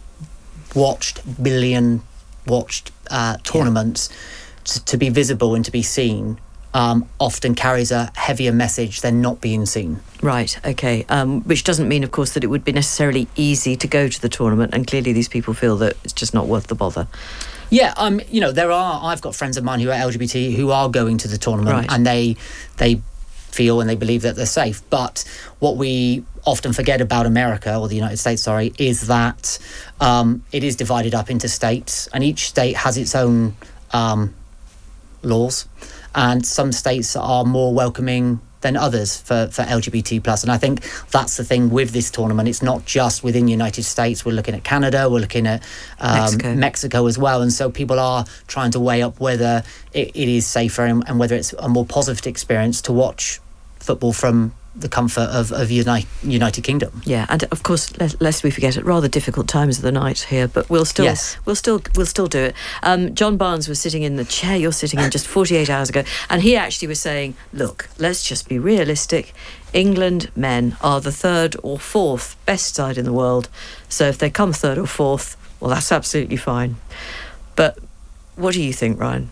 watched, billion watched uh, tournaments, yeah. to, to be visible and to be seen Um, often carries a heavier message than not being seen. Right, okay. Um, which doesn't mean, of course, that it would be necessarily easy to go to the tournament, and clearly these people feel that it's just not worth the bother. Yeah, um, you know, there are, I've got friends of mine who are L G B T who are going to the tournament, right. and they they feel and they believe that they're safe. But what we often forget about America, or the United States, sorry, is that um, it is divided up into states, and each state has its own um, laws. And some states are more welcoming than others for, for L G B T plus. And I think that's the thing with this tournament. It's not just within the United States. We're looking at Canada, we're looking at um, Mexico. Mexico as well. And so people are trying to weigh up whether it, it is safer and, and whether it's a more positive experience to watch football from the comfort of, of United, United Kingdom. Yeah, and of course, lest, lest we forget it, rather difficult times of the night here, but we'll still, yes. we'll still, we'll still do it. Um, John Barnes was sitting in the chair you're sitting in just forty-eight hours ago, and he actually was saying, "Look, let's just be realistic. England men are the third or fourth best side in the world, so if they come third or fourth, well, that's absolutely fine." But what do you think, Ryan?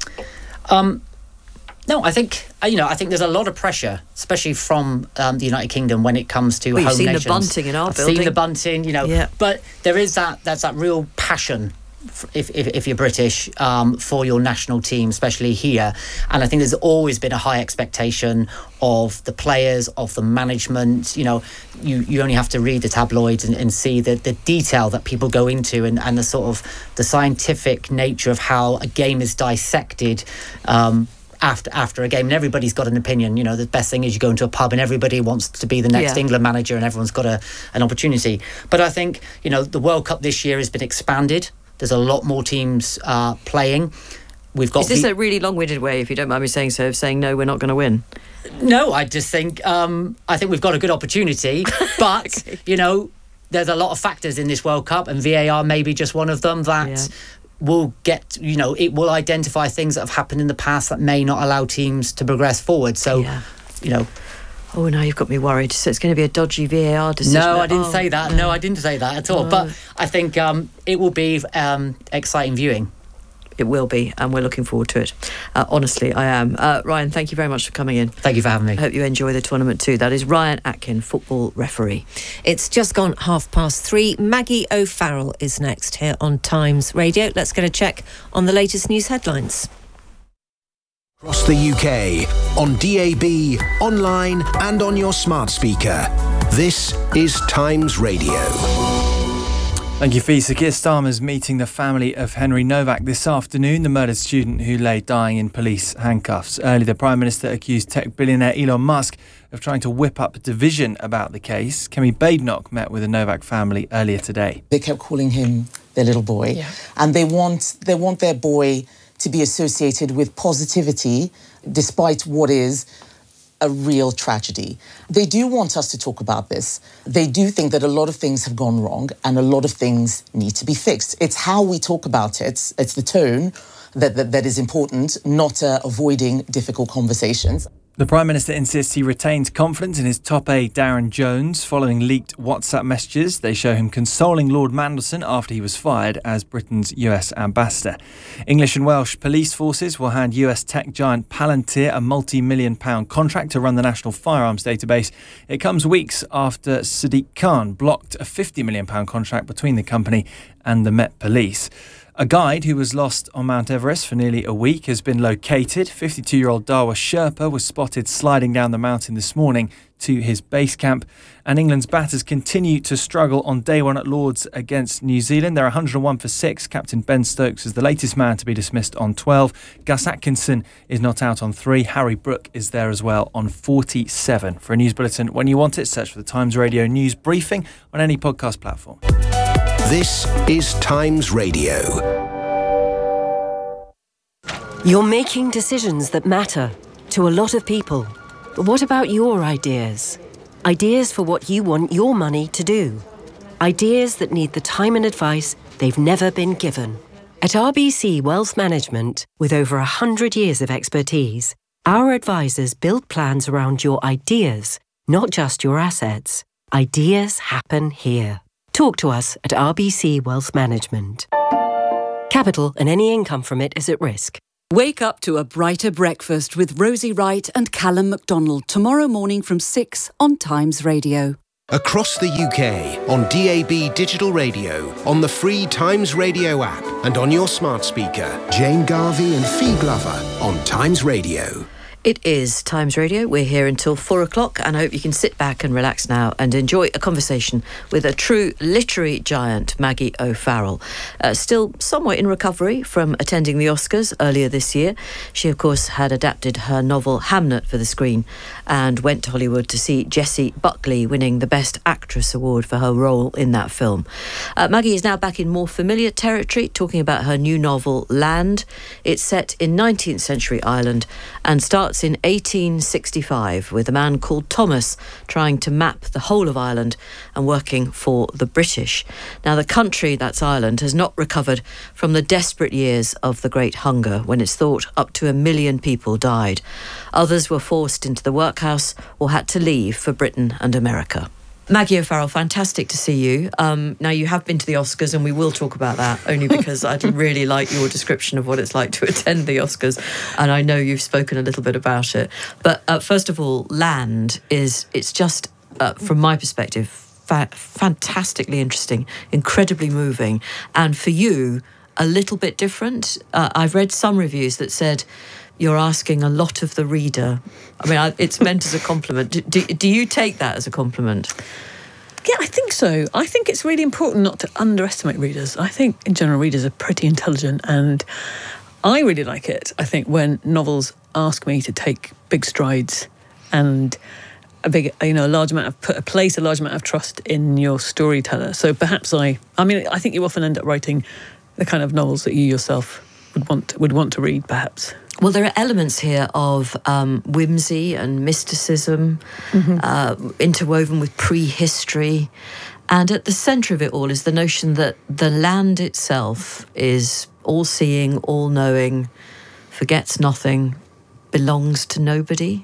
Um. No, I think, you know, I think there's a lot of pressure, especially from um, the United Kingdom when it comes to well, home you've seen nations. the bunting in our I've building. seen the bunting, you know, yeah. But there is that, there's that real passion if, if, if you're British um, for your national team, especially here. And I think there's always been a high expectation of the players, of the management. You know, you, you only have to read the tabloids and, and see the, the detail that people go into, and, and the sort of the scientific nature of how a game is dissected um, after after a game, and everybody's got an opinion. You know, the best thing is you go into a pub and everybody wants to be the next yeah. England manager, and everyone's got a an opportunity. But I think, you know, the World Cup this year has been expanded. There's a lot more teams uh, playing. We've got. Is this the- a really long-winded way, if you don't mind me saying so, of saying no, we're not going to win? No, I just think um, I think we've got a good opportunity, but okay. you know, there's a lot of factors in this World Cup, and V A R may be just one of them that. Yeah. will get, you know, it will identify things that have happened in the past that may not allow teams to progress forward. So, yeah. you know. Oh, now you've got me worried. So it's going to be a dodgy V A R decision. No, I didn't oh, say that. No. no, I didn't say that at all. No. But I think um, it will be um, exciting viewing. It will be, and we're looking forward to it. Uh, honestly, I am. Uh, Ryan, thank you very much for coming in. Thank you for having me. I hope you enjoy the tournament too. That is Ryan Atkin, football referee. It's just gone half past three. Maggie O'Farrell is next here on Times Radio. Let's get a check on the latest news headlines. Across the U K, on D A B, online and on your smart speaker. This is Times Radio. Thank you, Fee. Keir Starmer's meeting the family of Henry Novak this afternoon, the murdered student who lay dying in police handcuffs. Earlier, the Prime Minister accused tech billionaire Elon Musk of trying to whip up division about the case. Kemi Badenoch met with the Novak family earlier today. They kept calling him their little boy, yeah. and they want they want their boy to be associated with positivity, despite what is a real tragedy. They do want us to talk about this. They do think that a lot of things have gone wrong and a lot of things need to be fixed. It's how we talk about it. It's the tone that, that, that is important, not uh, avoiding difficult conversations. The Prime Minister insists he retains confidence in his top aide Darren Jones following leaked WhatsApp messages. They show him consoling Lord Mandelson after he was fired as Britain's U S ambassador. English and Welsh police forces will hand U S tech giant Palantir a multi-million pound contract to run the national firearms database. It comes weeks after Sadiq Khan blocked a fifty million pound contract between the company and the Met Police. A guide who was lost on Mount Everest for nearly a week has been located. fifty-two-year-old Dawa Sherpa was spotted sliding down the mountain this morning to his base camp. And England's batters continue to struggle on day one at Lords against New Zealand. They're one hundred and one for six. Captain Ben Stokes is the latest man to be dismissed on twelve. Gus Atkinson is not out on three. Harry Brook is there as well on forty-seven. For a news bulletin when you want it, search for the Times Radio News Briefing on any podcast platform. This is Times Radio. You're making decisions that matter to a lot of people. But what about your ideas? Ideas for what you want your money to do. Ideas that need the time and advice they've never been given. At R B C Wealth Management, with over one hundred years of expertise, our advisors build plans around your ideas, not just your assets. Ideas happen here. Talk to us at R B C Wealth Management. Capital and any income from it is at risk. Wake up to a brighter breakfast with Rosie Wright and Callum MacDonald tomorrow morning from six on Times Radio. Across the U K, on D A B Digital Radio, on the free Times Radio app, and on your smart speaker. Jane Garvey and Fee Glover on Times Radio. It is Times Radio. We're here until four o'clock, and I hope you can sit back and relax now and enjoy a conversation with a true literary giant, Maggie O'Farrell. Uh, still somewhat in recovery from attending the Oscars earlier this year. She, of course, had adapted her novel Hamnet for the screen and went to Hollywood to see Jessie Buckley winning the Best Actress award for her role in that film. Uh, Maggie is now back in more familiar territory, talking about her new novel Land. It's set in nineteenth century Ireland and starts in eighteen sixty-five with a man called Thomas trying to map the whole of Ireland and working for the British. Now, the country, that's Ireland, has not recovered from the desperate years of the Great Hunger, when it's thought up to a million people died. Others were forced into the workhouse or had to leave for Britain and America. Maggie O'Farrell, fantastic to see you. Um, now, you have been to the Oscars, and we will talk about that, only because I'd really like your description of what it's like to attend the Oscars, and I know you've spoken a little bit about it. But uh, first of all, Land is, it's just, uh, from my perspective, fa- fantastically interesting, incredibly moving, and for you, a little bit different. Uh, I've read some reviews that said you're asking a lot of the reader. I mean, I, it's meant as a compliment. Do, do, do you take that as a compliment? Yeah, I think so. I think it's really important not to underestimate readers. I think, in general, readers are pretty intelligent, and I really like it, I think, when novels ask me to take big strides and a big, you know, a large amount of, put a place a large amount of trust in your storyteller. So perhaps I, I mean, I think you often end up writing the kind of novels that you yourself would want would want to read, perhaps. Well, there are elements here of um, whimsy and mysticism, mm-hmm. uh, interwoven with prehistory. And at the centre of it all is the notion that the land itself is all-seeing, all-knowing, forgets nothing, belongs to nobody.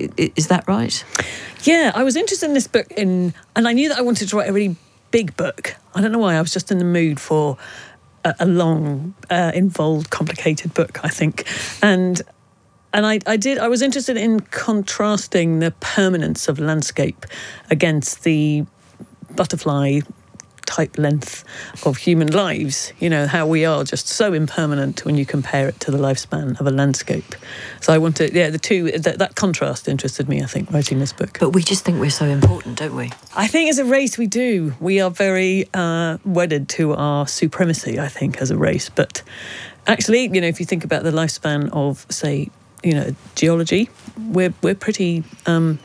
Is that right? Yeah, I was interested in this book, in, and I knew that I wanted to write a really big book. I don't know why, I was just in the mood for a long, uh, involved, complicated book, I think. And and I, I did, I was interested in contrasting the permanence of landscape against the butterfly type length of human lives. You know, how we are just so impermanent when you compare it to the lifespan of a landscape. So I wanted, yeah, the two, that, that contrast interested me, I think, writing this book. But we just think we're so important, don't we? I think as a race we do. We are very uh, wedded to our supremacy, I think, as a race. But actually, you know, if you think about the lifespan of, say, you know, geology, we're we're pretty... Um,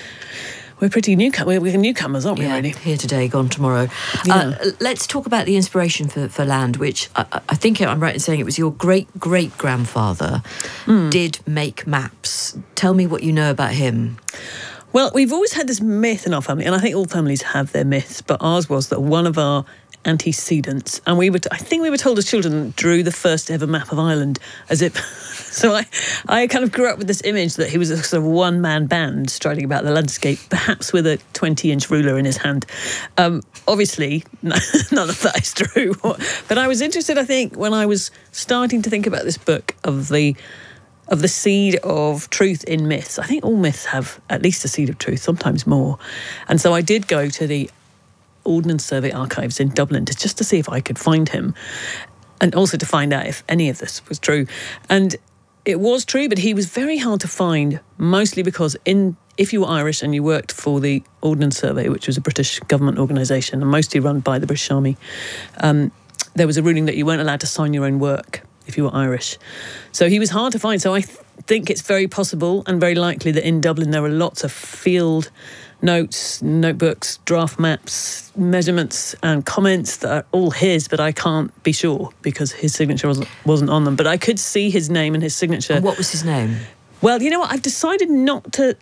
We're pretty newcomers. We're, we're newcomers, aren't we, yeah, really? Here today, gone tomorrow. Yeah. Uh, let's talk about the inspiration for, for Land, which I, I think I'm right in saying it was your great-great-grandfather mm. did make maps. Tell me what you know about him. Well, we've always had this myth in our family, and I think all families have their myths, but ours was that one of our antecedents, and we were, t- I think we were told as children, drew the first ever map of Ireland as if... So I, I kind of grew up with this image that he was a sort of one-man band striding about the landscape, perhaps with a twenty-inch ruler in his hand. Um, obviously, none of that is true. But I was interested, I think, when I was starting to think about this book of the of the seed of truth in myths. I think all myths have at least a seed of truth, sometimes more. And so I did go to the Ordnance Survey archives in Dublin to, just to see if I could find him. and also to find out if any of this was true. And it was true, but he was very hard to find, mostly because in if you were Irish and you worked for the Ordnance Survey, which was a British government organisation and mostly run by the British Army, um, there was a ruling that you weren't allowed to sign your own work if you were Irish. So he was hard to find. So I th- think it's very possible and very likely that in Dublin there were lots of field notes, notebooks, draft maps, measurements and comments that are all his, but I can't be sure because his signature wasn't wasn't on them. But I could see his name and his signature. And what was his name? Well, you know what? I've decided not to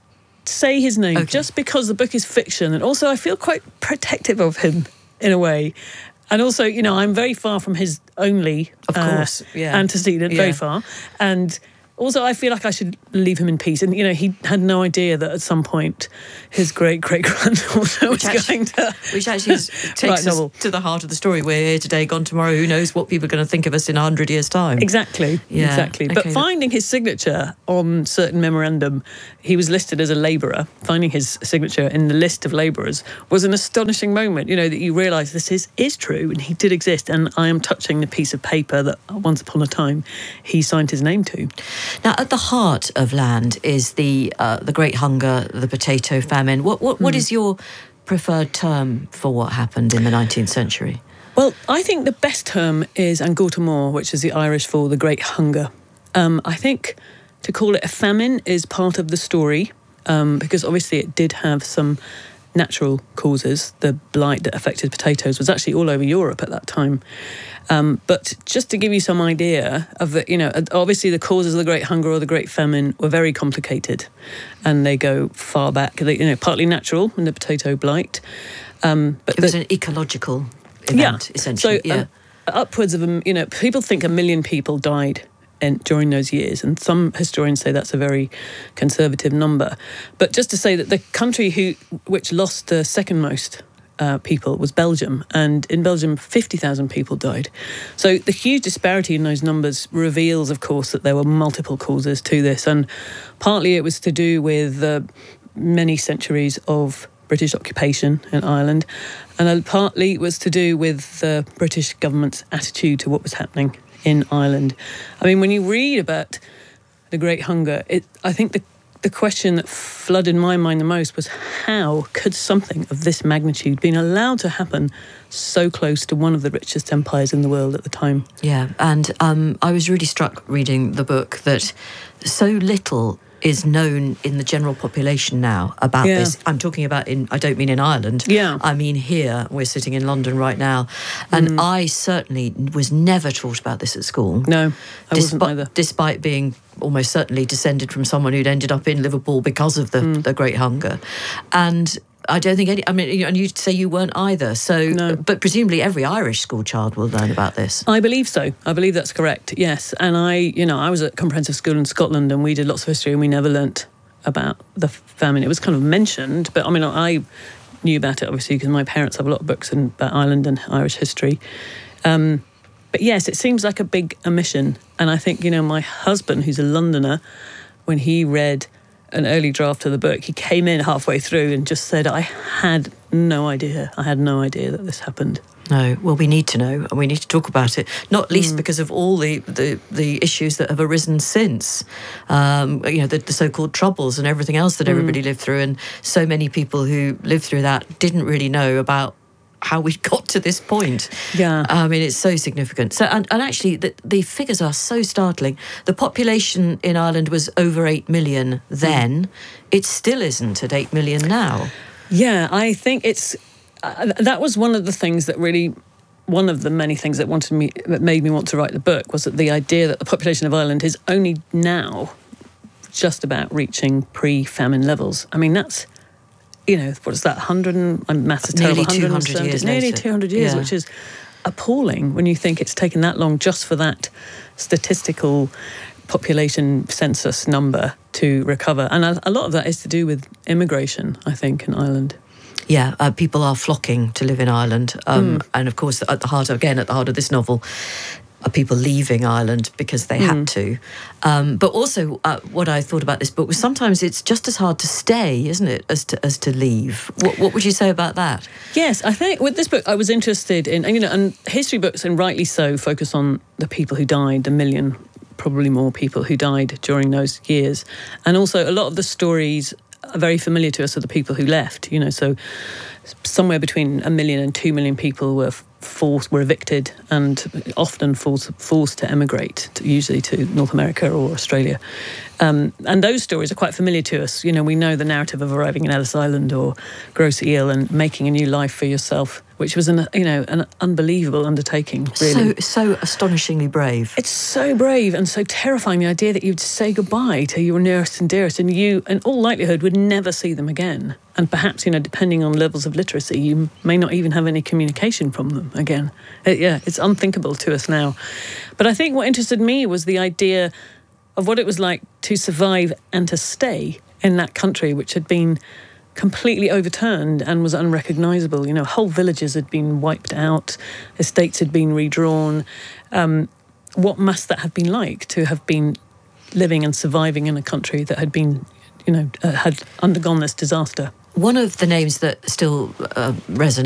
say his name okay. just because the book is fiction, and also I feel quite protective of him in a way. And also, you know, I'm very far from his only of course, uh, yeah. antecedent, yeah. very far. And also, I feel like I should leave him in peace. And, you know, he had no idea that at some point his great-great-granddaughter was actually, going to... Which actually takes us to the heart of the story. We're here today, gone tomorrow. Who knows what people are going to think of us in a hundred years' time. Exactly, yeah. exactly. Okay. But finding his signature on certain memorandum, he was listed as a labourer. Finding his signature in the list of labourers was an astonishing moment, you know, that you realise this is, is true and he did exist. And I am touching the piece of paper that once upon a time he signed his name to. Now, at the heart of land is the uh, the Great Hunger, the potato famine. What what, what mm. is your preferred term for what happened in the nineteenth century? Well, I think the best term is An Gorta Mór, which is the Irish for the Great Hunger. Um, I think to call it a famine is part of the story, um, because obviously it did have some natural causes. The blight that affected potatoes was actually all over Europe at that time. Um, but just to give you some idea of the, you know, obviously the causes of the Great Hunger or the Great Famine were very complicated, and they go far back. They, you know, partly natural in the potato blight, um, but it was the, an ecological event, yeah. essentially. So yeah, um, upwards of a, you know, people think a million people died in, during those years, and some historians say that's a very conservative number. But just to say that the country who which lost the second most Uh, people was Belgium, and in Belgium fifty thousand people died. So the huge disparity in those numbers reveals, of course, that there were multiple causes to this, and partly it was to do with uh, many centuries of British occupation in Ireland, and uh, partly it was to do with the British government's attitude to what was happening in Ireland. I mean, when you read about the Great Hunger, it, I think the The question that flooded my mind the most was how could something of this magnitude been allowed to happen so close to one of the richest empires in the world at the time? Yeah, and um, I was really struck reading the book that so little is known in the general population now about yeah. this. I'm talking about in, I don't mean in Ireland. Yeah. I mean here, we're sitting in London right now. And mm. I certainly was never taught about this at school. No, I Desp- wasn't either. Despite being almost certainly descended from someone who'd ended up in Liverpool because of the, mm. the Great Hunger. And I don't think any, I mean, and you say you weren't either. So, no. But presumably every Irish school child will learn about this. I believe so. I believe that's correct, yes. And I, you know, I was at comprehensive school in Scotland and we did lots of history and we never learnt about the famine. It was kind of mentioned, but I mean, I knew about it obviously because my parents have a lot of books in, about Ireland and Irish history. Um, but yes, it seems like a big omission. And I think, you know, my husband, who's a Londoner, when he read an early draft of the book, he came in halfway through and just said, I had no idea. I had no idea that this happened. No, well, we need to know and we need to talk about it, not least mm. because of all the, the, the issues that have arisen since, um, you know, the, the so-called Troubles and everything else that mm. everybody lived through. And so many people who lived through that didn't really know about how we got to this point. Yeah. I mean, it's so significant. So, and, and actually, the, the figures are so startling. The population in Ireland was over eight million then. Mm. It still isn't at eight million now. Yeah, I think it's... Uh, that was one of the things that really... One of the many things that wanted me that made me want to write the book was that the idea that the population of Ireland is only now just about reaching pre-famine levels. I mean, that's... You know, what is that, one hundred, and maths is terrible, nearly two hundred years Nearly later. two hundred years, yeah. which is appalling when you think it's taken that long just for that statistical population census number to recover. And a, a lot of that is to do with immigration, I think, in Ireland. Yeah, uh, people are flocking to live in Ireland. Um, mm. And of course, at the heart, again, at the heart of this novel, are people leaving Ireland because they mm. had to. Um, but also, uh, what I thought about this book was sometimes it's just as hard to stay, isn't it, as to as to leave. What, what would you say about that? Yes, I think with this book I was interested in, and, you know, and history books, and rightly so, focus on the people who died, the million, probably more people who died during those years. And also a lot of the stories are very familiar to us are the people who left, you know, so somewhere between a million and two million people were forced, were evicted and often forced, forced to emigrate, to, usually to North America or Australia. Um, and those stories are quite familiar to us. You know, we know the narrative of arriving in Ellis Island or Grosse Ile and making a new life for yourself, which was an, you know, an unbelievable undertaking, really. So, so astonishingly brave. It's so brave and so terrifying, the idea that you'd say goodbye to your nearest and dearest, and you, in all likelihood, would never see them again. And perhaps, you know, depending on levels of literacy, you may not even have any communication from them again. It, yeah, it's unthinkable to us now. But I think what interested me was the idea of what it was like to survive and to stay in that country, which had been completely overturned and was unrecognisable. You know, whole villages had been wiped out, estates had been redrawn. Um, what must that have been like to have been living and surviving in a country that had been, you know, uh, had undergone this disaster? One of the names that still uh, resonates